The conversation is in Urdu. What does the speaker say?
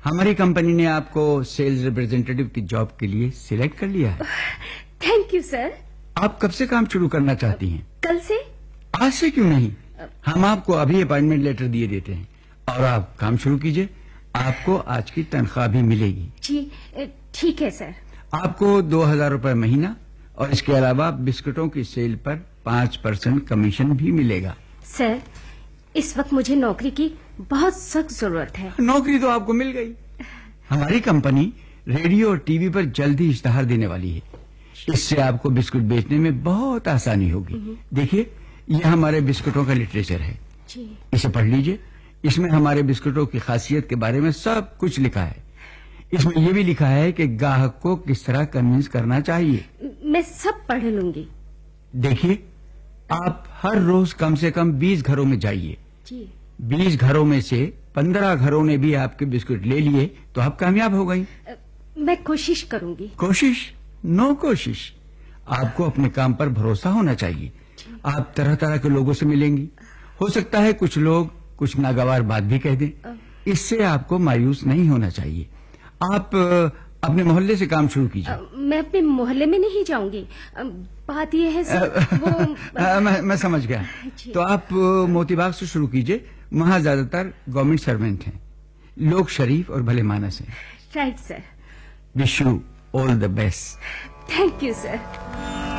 ہماری کمپنی نے آپ کو سیلز ریپرزینٹیٹیو کی جاب کے لیے سلیکٹ کر لیا ہے. Thank you sir. آپ کب سے کام شروع کرنا چاہتی ہیں؟ کل سے. آج سے کیوں نہیں؟ ہم آپ کو ابھی اپائنٹمنٹ لیٹر دیے دیتے ہیں اور آپ کام شروع کیجئے. آپ کو آج کی تنخواہ بھی ملے گی. جی ٹھیک ہے سر. آپ کو 2,000 روپے مہینہ اور اس کے علاوہ بسکٹوں کی سیل پر 5% کمیشن بھی ملے گا. سر اس وقت مجھے نوکری کی بہت سخت ضرورت ہے. نوکری تو آپ کو مل گئی. ہماری کمپنی ریڈیو اور ٹی وی پر جلدی اشتہار دینے والی ہے. اس سے آپ کو بسکٹ بیچنے میں بہت آسانی ہوگی. دیکھیے یہ ہمارے بسکٹوں کا لٹریچر ہے. جی. اسے پڑھ لیجئے. اس میں ہمارے بسکٹوں کی خاصیت کے بارے میں سب کچھ لکھا ہے. اس میں یہ بھی لکھا ہے کہ گاہک کو کس طرح کنوینس کرنا چاہیے. میں سب پڑھ لوں گی. دیکھیے آپ ہر روز کم سے کم 20 گھروں میں جائیے. جی. 20 گھروں میں سے 15 گھروں نے بھی آپ کے بسکٹ لے لیے تو آپ کامیاب ہو گئی. میں کوشش کروں گی. کوشش نو کوشش. آپ کو اپنے کام پر بھروسہ ہونا چاہیے. آپ طرح طرح کے لوگوں سے ملیں گی. ہو سکتا ہے کچھ لوگ کچھ ناگوار بات بھی کہہ دیں. اس سے آپ کو مایوس نہیں ہونا چاہیے. آپ اپنے محلے سے کام شروع کیجیے. میں اپنے محلے میں نہیں جاؤں گی. بات یہ ہے سر میں سمجھ گیا. تو آپ موتی باغ سے شروع کیجیے. وہاں زیادہ تر گورنمنٹ سروینٹ ہیں. لوگ شریف اور بھلے مانس ہیں. Right sir. Wish you all the best. Thank you sir.